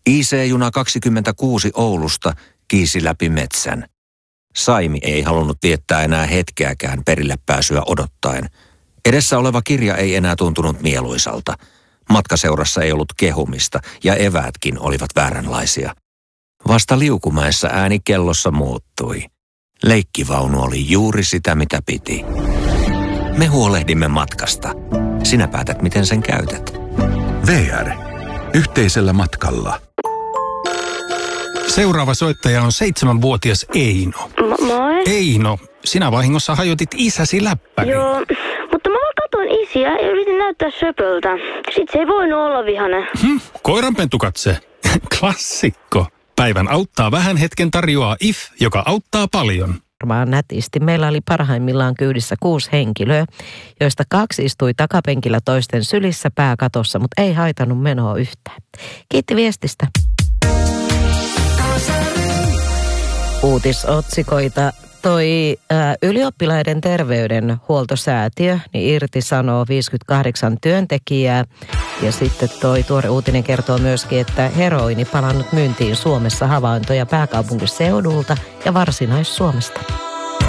IC-juna 26 Oulusta kiisi läpi metsän. Saimi ei halunnut viettää enää hetkeäkään perille pääsyä odottaen. Edessä oleva kirja ei enää tuntunut mieluisalta. Matkaseurassa ei ollut kehumista ja eväätkin olivat vääränlaisia. Vasta Liukumäessä ääni kellossa muuttui. Leikkivaunu oli juuri sitä, mitä piti. Me huolehdimme matkasta. Sinä päätät, miten sen käytät. VR. Yhteisellä matkalla. Seuraava soittaja on 7-vuotias Eino. Moi. Eino, sinä vahingossa hajotit isäsi läppärin. Joo, mutta mä vaan katon isiä ja yritin näyttää söpöltä. Sitten se ei voinut olla vihainen. Koiranpentukatse. Klassikko. Päivän auttaa vähän hetken tarjoaa IF, joka auttaa paljon. Varmaan nätisti. Meillä oli parhaimmillaan kyydissä 6 henkilöä, joista 2 istui takapenkillä toisten sylissä pääkatossa, mutta ei haitannut menoa yhtään. Kiitti viestistä. Uutisotsikoita. Toi ylioppilaiden terveydenhuoltosäätiö niin irtisanoo 58 työntekijää. Ja sitten toi tuore uutinen kertoo myöskin, että heroini palannut myyntiin Suomessa, havaintoja pääkaupunkiseudulta ja Varsinais-Suomesta.